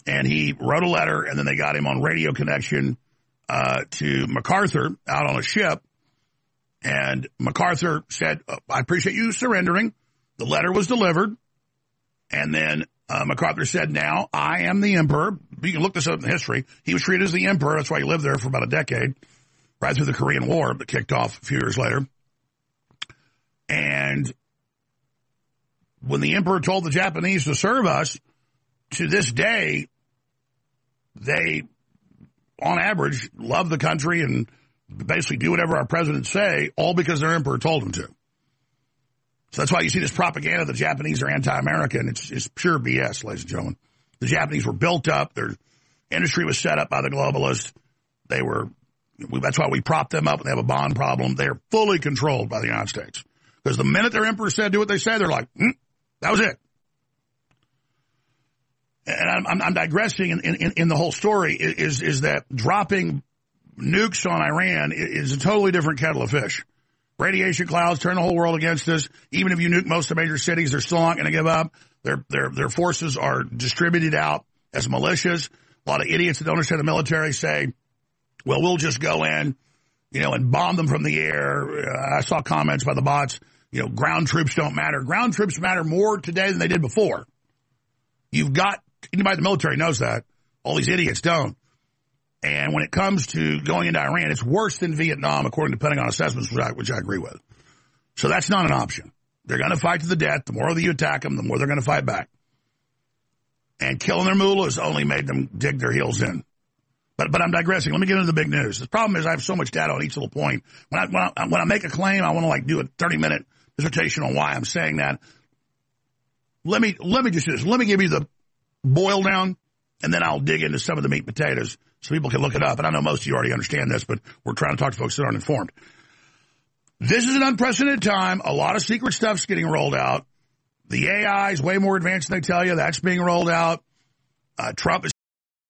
And he wrote a letter, and then they got him on radio connection to MacArthur out on a ship. And MacArthur said, I appreciate you surrendering. The letter was delivered. And then MacArthur said, now I am the emperor. You can look this up in history. He was treated as the emperor. That's why he lived there for about a decade, right through the Korean War that kicked off a few years later. And when the emperor told the Japanese to serve us, to this day, they, on average, love the country and basically do whatever our presidents say, all because their emperor told them to. So that's why you see this propaganda the Japanese are anti-American. It's pure BS, ladies and gentlemen. The Japanese were built up. Their industry was set up by the globalists. That's why we prop them up when they have a bond problem. They're fully controlled by the United States. Because the minute their emperor said do what they said, they're like, that was it. And I'm digressing in the whole story, is that dropping nukes on Iran is a totally different kettle of fish. Radiation clouds turn the whole world against us. Even if you nuke most of the major cities, they're still not going to give up. Their forces are distributed out as militias. A lot of idiots that don't understand the military say, well, we'll just go in, and bomb them from the air. I saw comments by the bots, ground troops don't matter. Ground troops matter more today than they did before. Anybody in the military knows that. All these idiots don't. And when it comes to going into Iran, it's worse than Vietnam, according to Pentagon assessments, which I agree with. So that's not an option. They're going to fight to the death. The more that you attack them, the more they're going to fight back. And killing their mullahs only made them dig their heels in. But I'm digressing. Let me get into the big news. The problem is I have so much data on each little point. When I make a claim, I want to do a 30-minute dissertation on why I'm saying that. Let me just do this. Let me give you the boil down, and then I'll dig into some of the meat and potatoes so people can look it up. And I know most of you already understand this, but we're trying to talk to folks that aren't informed. This is an unprecedented time. A lot of secret stuff's getting rolled out. The AI is way more advanced than they tell you. That's being rolled out. Trump is